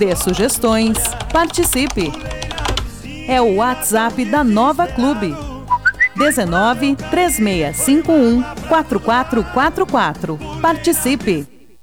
dê sugestões, participe. É o WhatsApp da Nova Clube. 19 3651 4444. Participe!